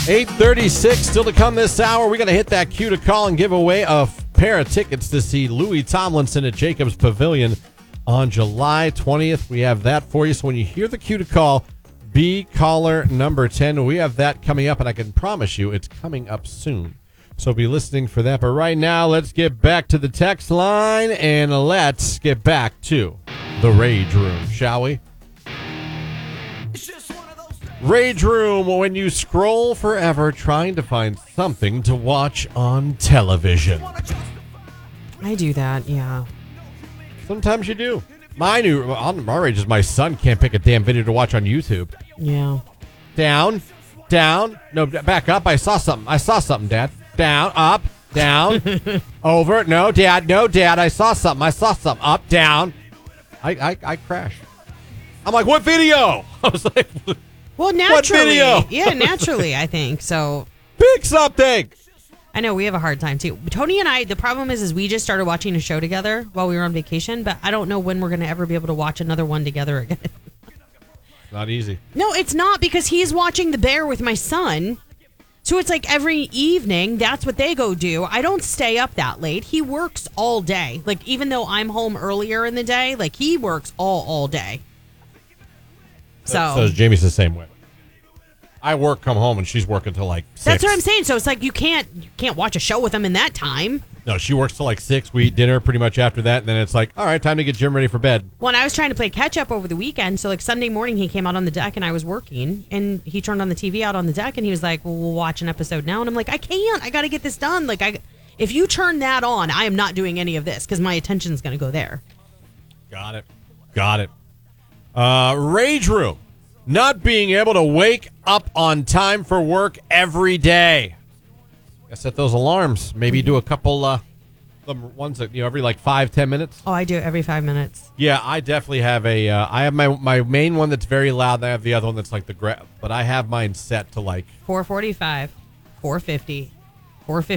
8:36 still to come this hour. We're going to hit that cue to call and give away a pair of tickets to see Louis Tomlinson at Jacobs Pavilion on July 20th. We have that for you. So when you hear the cue to call, be caller number 10. We have that coming up, and I can promise you it's coming up soon. So be listening for that. But right now, let's get back to the text line, and let's get back to the Rage Room, shall we? Rage Room, when you scroll forever trying to find something to watch on television. I do that, yeah. Sometimes you do. My rage is my son can't pick a damn video to watch on YouTube. Yeah. Down. No, back up. I saw something, Dad. Down, up, down, over. No, Dad. I saw something. Up, down. I crash. I'm like, what video? I was like, well, naturally. What video? Yeah, naturally, I think. So pick something. I know we have a hard time too. Tony and I, the problem is we just started watching a show together while we were on vacation, but I don't know when we're going to ever be able to watch another one together again. Not easy. No, it's not, because he's watching The Bear with my son. So it's like every evening, that's what they go do. I don't stay up that late. He works all day. Like, even though I'm home earlier in the day, like, he works all day. So Jamie's the same way. I work, come home, and she's working till like 6. That's what I'm saying. So it's like you can't watch a show with him in that time. No, she works till like 6. We eat dinner pretty much after that, and then it's like, all right, time to get Jim ready for bed. Well, and I was trying to play catch up over the weekend. So like Sunday morning, he came out on the deck, and I was working, and he turned on the TV out on the deck, and he was like, "Well, we'll watch an episode now." And I'm like, "I can't. I got to get this done. Like, if you turn that on, I am not doing any of this because my attention's going to go there." Got it. Rage Room. Not being able to wake up on time for work every day. I set those alarms. Maybe do a couple ones that, every like 5-10 minutes. Oh, I do it every 5 minutes. Yeah, I definitely have I have my main one that's very loud. I have the other one that's like but I have mine set to like 4:45, 4:50, 4:50.